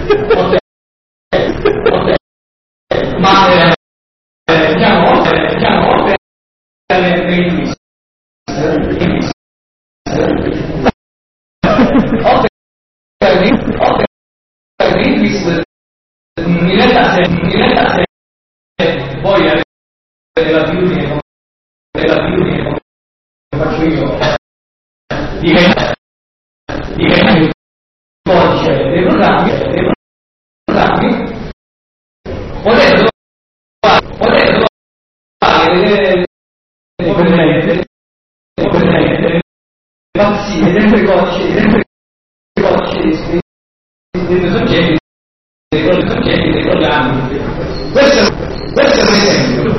Ma diciamo in realtà se poi l'abitudine come faccio io diventa il codice dei programmi potete trovare dentro i codici dei soggetti dei programmi. Questo è un esempio.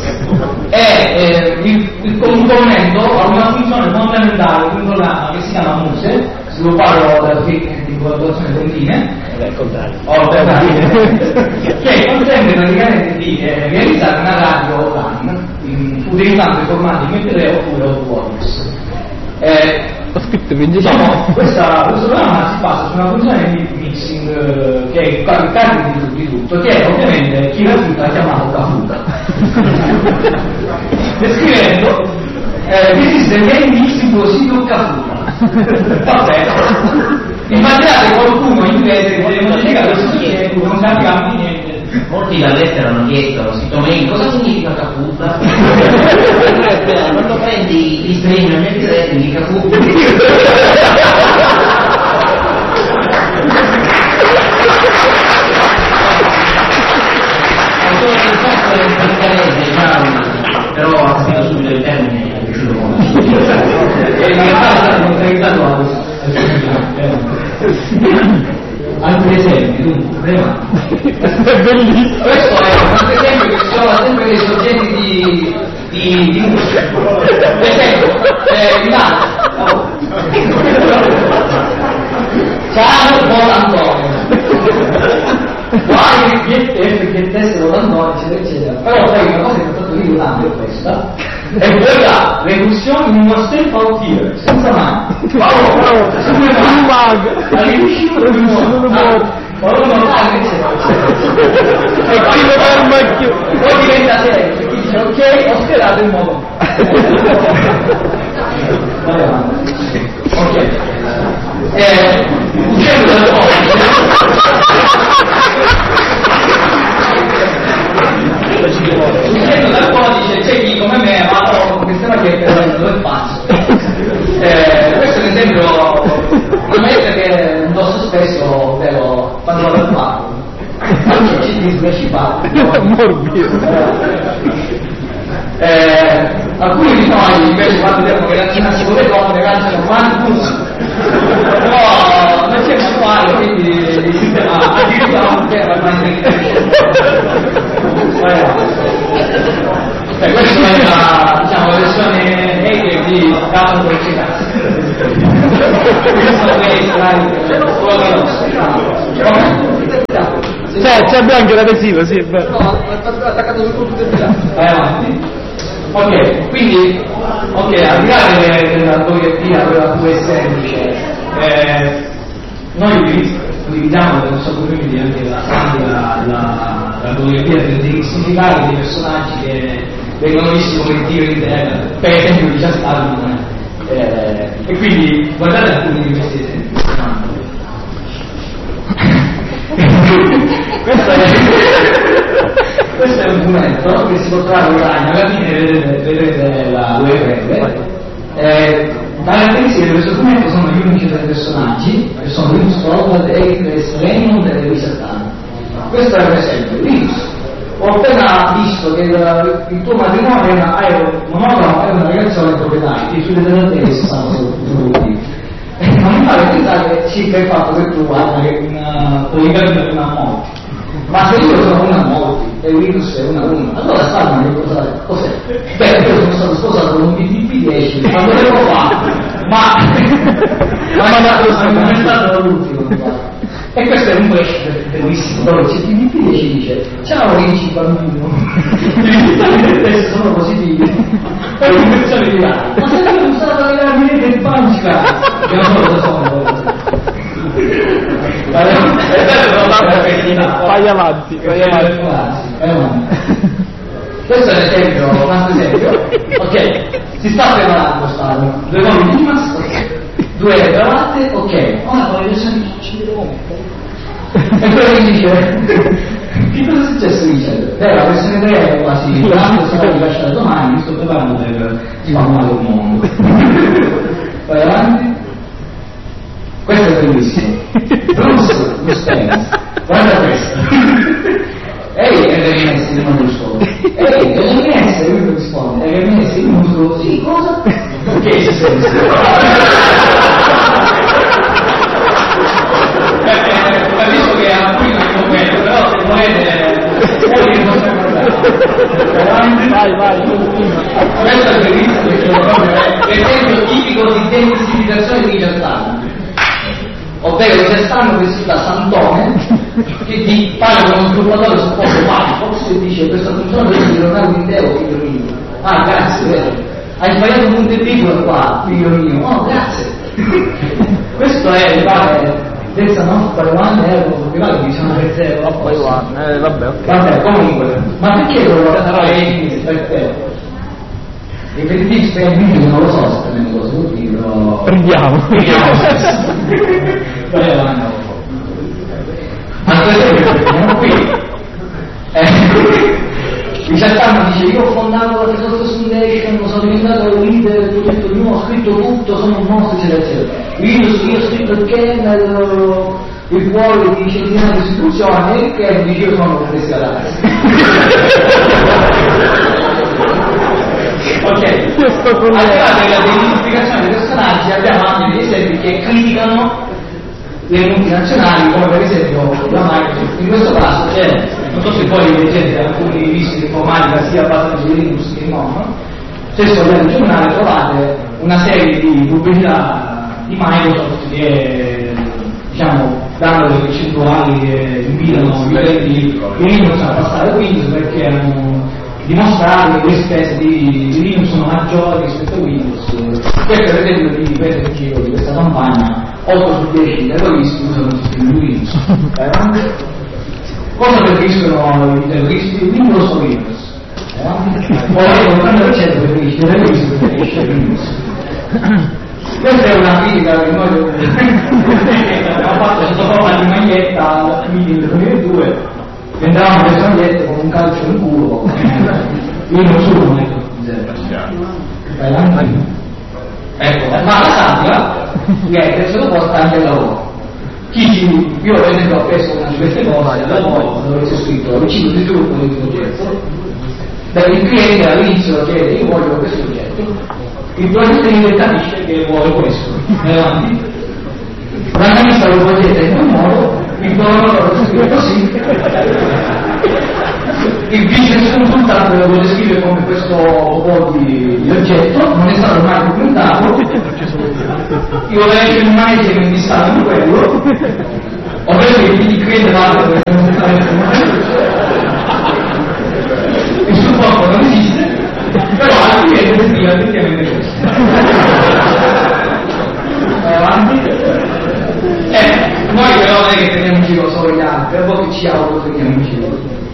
È un commento a una funzione fondamentale di un programma che si chiama Muse, sviluppato da FIC di collaborazione continue, che consente praticamente di realizzare una radio online utilizzando i formati MP3 oppure Audio-Voice. Diciamo, questo programma si basa su una funzione di mixing che è il carico di tutto, che ovviamente chi la ha chiamato Cafuta. Descrivendo esiste il mixing così con Cafuta. Vabbè, immaginate qualcuno in inglese che vuole modificare questo successo, non capiamo niente. Molti dall'estero hanno chiesto, hanno scritto mail, cosa significa Cafuta? Quando prendi gli stream nel MP3 di Cafuta. Però ha capito subito il termine, è piaciuto molto. E in realtà non sei aiutato altri esempi, dunque, è bellissimo. Questo è un esempio che si trova sempre dei soggetti di musica. Per esempio, Milano. Ciao, buon Antonio. Guai, che tessero d'Antonio, eccetera, eccetera. Però poi una cosa che ho fatto rilevante è questa. E quella l'evoluzione in uno step out here, senza mani. Paolo, hai riuscito a Paolo notare, e qui lo ferma più. Poi diventa serio, chi dice ok, ho sperato in modo. Vai avanti. Ok. Uscendo dal codice c'è chi come me ma questa maglietta dove faccio. Questo è un esempio, una maglietta che indosso spesso, ovvero quando vado al parco. Ci dispiace morbido. Alcuni di noi invece quando vedono che la si vuole comune lanciano quanti pulsi. Però non c'è manuale, quindi addirittura non c'è questa è la versione hater di Capo Dolcicazzi. C'è anche l'adesivo, sì, è bello. No, attaccato sul computer di là. Vai avanti. Ok, quindi, al di là della coreografia, quella più semplice, noi utilizziamo non so come dire anche la coreografia dei significati dei personaggi che vengono visti come Dio in terra, per esempio di già Stalin, e quindi guardate alcuni di questi esempi. Questo è un documento che si può trovare online, alla fine vedrete la URL. Le caratteristiche di questo documento sono gli unici dei personaggi, che sono Linus Torvald, Eicles, Raymond e Lewis Artani. Questo è un esempio. Linus, ho appena visto che il tuo matrimonio era monogamo, era una relazione proprietaria, i suoi detentori stanno sul ma mi pare pensare che circa il fatto che tu hai una morte. Ma se io sono una morte e Linus è una, allora stanno che cos'è? Beh, io sono stato sposato con un BTP10, quando devo fare? Non è stato l'ultimo. E questo è un flash bellissimo, dove c'è BTP10 dice ciao amici bambino, i test sono positivi, è un'inversione di là. Ma se io non stavo alle lamine del pancia, che non so cosa sono. Vai avanti. Questo è l'esempio, un altro esempio. Ok, si sta preparando stato. 2 uomini di Dimas, ok. 2 cravatte, ok. Ora con le persone ci devo mettere. E poi dice, che cosa è successo Richard? La versione 3 è quasi tanto sarà lasciata domani, mi sto preparando per spamare il mondo. Vai avanti. Questo è bellissimo. Bruce, guarda questo. Ehi, è l'MS di Manuscolo. Ehi, è l'MS, lui risponde. È l'MS di Manuscolo. Sì, cosa? Che senso? Capisco che a qui non è quello, però se volete vai. Questo è bellissimo perché è l'esempio tipico di demistificazione di Richard, ovvero c'è stanno vestito da Santone che ti parla con uno sviluppatore su posto Firefox e dice questa funzione deve Leonardo intero figlio mio. Ah grazie, vero, hai sbagliato un punto e virgola qua figlio mio. Oh grazie. Questo è mi pare senza nostra domanda era prima che diciamo per 0 Vabbè, ok. Vabbè, comunque, ma perché dovevo fare per te? Ripetitivi spendibili non lo so se ne lo so però... Prendiamo. Vai avanti. Altro esempio, vediamo qui. Richard dice io ho fondato la Resource Foundation, sono diventato il leader del progetto mio, ho scritto tutto, sono un mostro eccetera eccetera. Io ho scritto il kernel, il cuore di centinaia di istituzioni e che dice io sono un professionale. Ok, al di là della identificazione dei personaggi abbiamo anche degli esempi che criticano le multinazionali come per esempio la Microsoft. In questo caso c'è, non so se poi leggete alcuni visti di informatica sia basati su Linux che non, se nel giornale trovate una serie di pubblicità di Microsoft che diciamo danno delle percentuali che invitano gli utenti di Linux a passare a Windows perché hanno dimostrato che le spese di Linux sono maggiori rispetto a Windows. Questo per esempio di ripetere il giro di questa campagna 8 su 10 terroristi usano il sistema di Linux. Cosa preferiscono i terroristi? Windows o Linux? Poi il 90% preferisce i terroristi preferisce Linux. Questa è una critica che noi abbiamo fatto sotto forma di maglietta quindi nel 2002 vendevamo le magliette con un calcio in culo. Io non sono un ecco, ma la sabbia che se lo porta anche al lavoro. Io per esempio ho preso una di queste cose al lavoro dove c'è scritto il ciclo di sviluppo del progetto. Il cliente all'inizio chiede io voglio questo oggetto, il progetto capisce che vuole questo. L'analista lo progetta in un modo, il programmatore lo scrive così, il business consultante lo vuole scrivere come questo po' di oggetto, non è stato mai documentato, io leggo il manager che mi sta in quello, ovvero che quindi crede l'altro per non stare in il supporto non esiste, però al cliente scrive effettivamente questo. Avanti. Noi però non è che prendiamo in giro solo gli altri, a volte ci autoprendiamo in giro.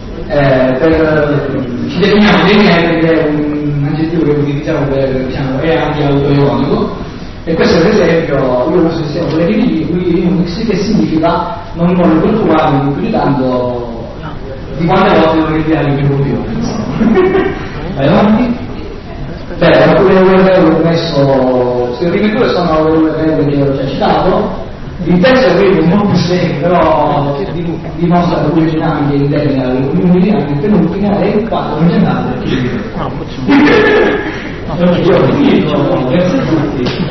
Ci definiamo dei metri, che è un aggettivo che utilizziamo per, diciamo, è anche autoironico, e questo per esempio io uso il sistema con le Linux che significa non voglio preoccuparmi più di tanto di quante volte devo ritirare il mio computer. Vai avanti. Alcune URL ho messo, se le prime due sono URL che ho già citato. Il terzo è quello un po' più semplice, però dimostra alcune dinamiche interne alle comunioni dinamiche, il penultimo è il 4 non c'è nada.